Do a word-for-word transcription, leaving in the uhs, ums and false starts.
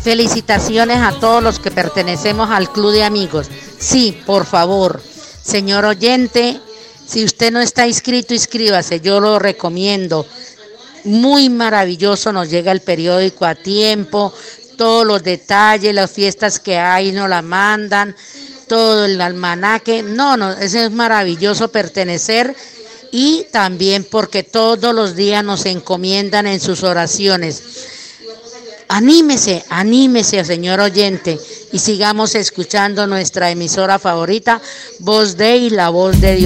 Felicitaciones a todos los que pertenecemos al Club de Amigos. Sí, por favor, señor oyente, si usted no está inscrito, inscríbase, yo lo recomiendo. Muy maravilloso, nos llega el periódico a tiempo, todos los detalles, las fiestas que hay nos la mandan, todo el almanaque. No, no, eso es maravilloso pertenecer, y también porque todos los días nos encomiendan en sus oraciones. Anímese, anímese, señor oyente, y sigamos escuchando nuestra emisora favorita, Voz de y la Voz de Dios.